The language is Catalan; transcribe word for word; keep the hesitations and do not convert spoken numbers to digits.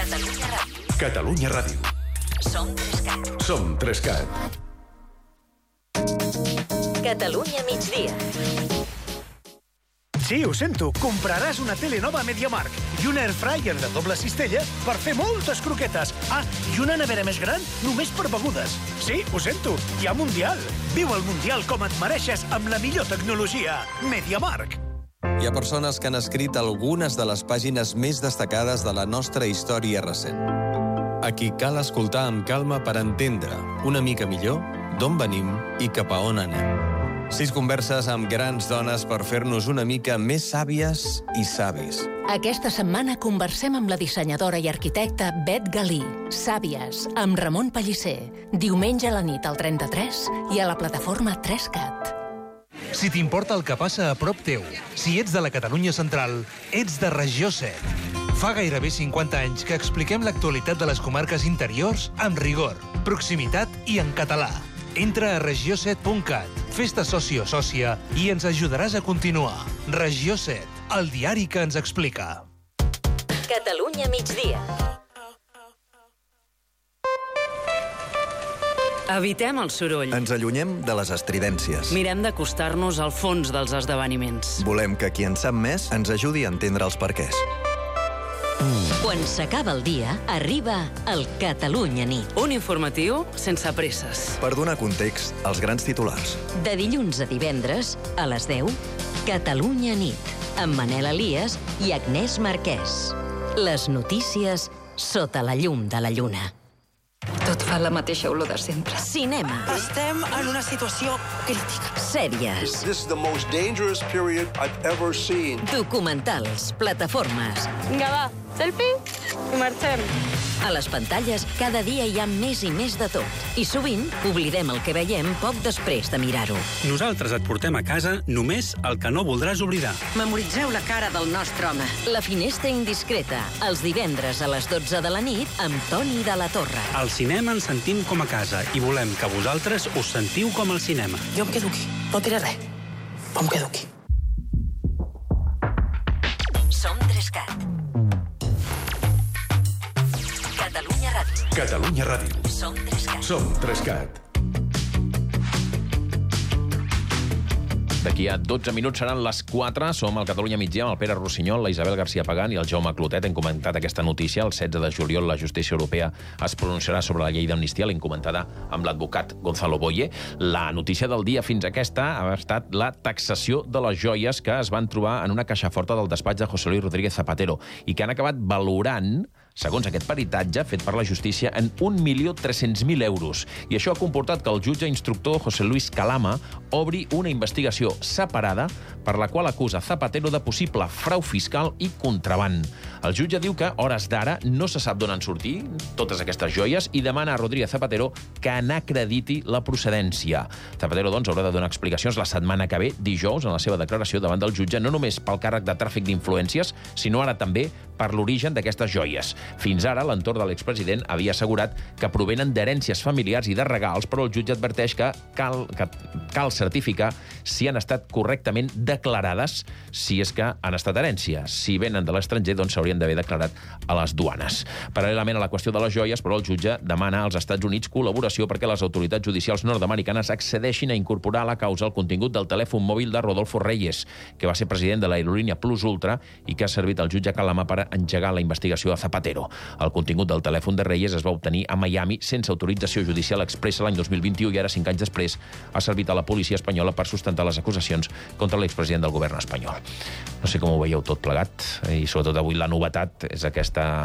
Catalunya Ràdio. Catalunya Ràdio. Som Trescat. Som Trescat. Catalunya migdia. Sí, ho sento, compraràs una tele nova a MediaMarkt i un airfryer de doble cistella per fer moltes croquetes. Ah, i una nevera més gran només per begudes. Sí, ho sento, hi ha Mundial. Viu el Mundial com et mereixes amb la millor tecnologia. MediaMarkt. Hi ha persones que han escrit algunes de les pàgines més destacades de la nostra història recent. A qui cal escoltar amb calma per entendre una mica millor d'on venim i cap a on anem. Sis converses amb grans dones per fer-nos una mica més sàvies i savis. Aquesta setmana conversem amb la dissenyadora i arquitecta Bet Galí. Sàvies, amb Ramon Pellicer. Diumenge a la nit al trenta-tres i a la plataforma Trescat. Si t'importa el que passa a prop teu, si ets de la Catalunya central, ets de Regió set. Fa gairebé cinquanta anys que expliquem l'actualitat de les comarques interiors amb rigor, proximitat i en català. Entra a regió set punt cat, fes-te soci o sòcia i ens ajudaràs a continuar. Regió set, el diari que ens explica. Catalunya migdia. Evitem el soroll. Ens allunyem de les estridències. Mirem d'acostar-nos al fons dels esdeveniments. Volem que qui en sap més ens ajudi a entendre els perquès. Quan s'acaba el dia, arriba el Catalunya nit. Un informatiu sense presses. Per donar context als grans titulars. De dilluns a divendres, a les deu, Catalunya nit, amb Manel Elias i Agnès Marquès. Les notícies sota la llum de la lluna. Tot fa la mateixa olor de sempre. Cinema. Estem en una situació crítica. Sèries. This is the most dangerous period I've ever seen. Documentals, plataformes. Vinga, va, selfie i marxem. A les pantalles, cada dia hi ha més i més de tot. I sovint oblidem el que veiem poc després de mirar-ho. Nosaltres et portem a casa només el que no voldràs oblidar. Memoritzeu la cara del nostre home. La finestra indiscreta, els divendres a les dotze de la nit, amb Toni de la Torre. Al cinema ens sentim com a casa i volem que vosaltres us sentiu com al cinema. Jo em quedo aquí, no diré res. Em quedo aquí. Som Trescat. Catalunya Ràdio. Catalunya Ràdio. Som Trescat. Som Trescat. D'aquí a dotze minuts seran les quatre. Som al Catalunya migdia amb el Pere Rossinyol, la Isabel García Pagán i el Jaume Clotet. Hem comentat aquesta notícia. El setze de juliol la justícia europea es pronunciarà sobre la llei d'amnistia. L'hem comentada amb l'advocat Gonzalo Boye. La notícia del dia fins aquesta ha estat la taxació de les joies que es van trobar en una caixa forta del despatx de José Luis Rodríguez Zapatero i que han acabat valorant, segons aquest peritatge fet per la justícia, en un milió tres-cents mil euros. I això ha comportat que el jutge instructor José Luis Calama obri una investigació separada per la qual acusa Zapatero de possible frau fiscal i contraban. El jutge diu que, a hores d'ara, no se sap d'on han sortit totes aquestes joies i demana a Rodríguez Zapatero que n'acrediti la procedència. Zapatero, doncs, haurà de donar explicacions la setmana que ve, dijous, en la seva declaració davant del jutge, no només pel càrrec de tràfic d'influències, sinó ara també per l'origen d'aquestes joies. Fins ara, l'entorn de l'expresident havia assegurat que provenen d'herències familiars i de regals, però el jutge adverteix que cal, que cal certificar si han estat correctament declarades, si és que han estat herències. Si venen de l'estranger, doncs s'haurien d'haver declarat a les duanes. Paral·lelament a la qüestió de les joies, però el jutge demana als Estats Units col·laboració perquè les autoritats judicials nord-americanes accedeixin a incorporar a la causa el contingut del telèfon mòbil de Rodolfo Reyes, que va ser president de l'aerolínia Plus Ultra i que ha servit al jutge Calama per engegar la investigació a Zapatero. El contingut del telèfon de Reyes es va obtenir a Miami sense autorització judicial expressa l'any dos mil vint-i-u i ara, cinc anys després, ha servit a la policia espanyola per sustentar les acusacions contra l'expresident del govern espanyol. No sé com ho veieu tot plegat i sobretot avui la novetat és aquesta